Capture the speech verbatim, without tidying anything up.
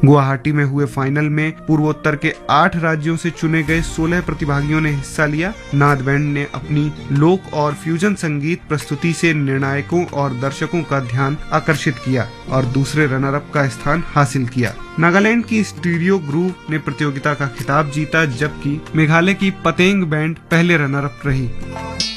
गुवाहाटी में हुए फाइनल में पूर्वोत्तर के आठ राज्यों से चुने गए सोलह प्रतिभागियों ने हिस्सा लिया। नाद बैंड ने अपनी लोक और फ्यूजन संगीत प्रस्तुति से निर्णायकों और दर्शकों का ध्यान आकर्षित किया और दूसरे रनर अप का स्थान हासिल किया। नागालैंड की स्टीरियो ग्रूव ने प्रतियोगिता का खिताब जीता, जबकि मेघालय की पतेंग बैंड पहले रनर अप रही।